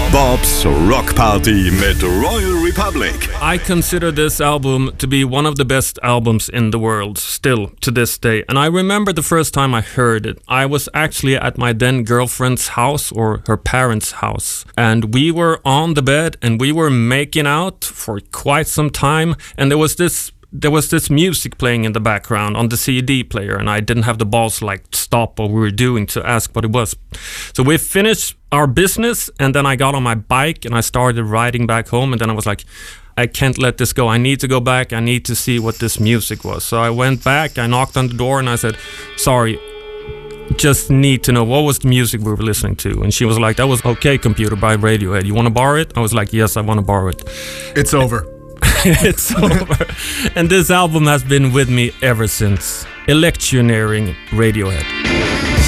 Bob's Rock Party mit Royal Republic. I consider this album to be one of the best albums in the world, still to this day. And I remember the first time I heard it. I was actually at my then girlfriend's house, or her parents' house. And we were on the bed and we were making out for quite some time. And there was this music playing in the background on the CD player, and I didn't have the balls to stop what we were doing to ask what it was. So we finished our business, and then I got on my bike and I started riding back home, and then I was like, I can't let this go. I need to go back. I need to see what this music was. So I went back, I knocked on the door, and I said, sorry, just need to know, what was the music we were listening to? And she was like, that was OK Computer by Radiohead. You want to borrow it? I was like, yes, I want to borrow it. It's over. It's over. And this album has been with me ever since. Electioneering Radiohead.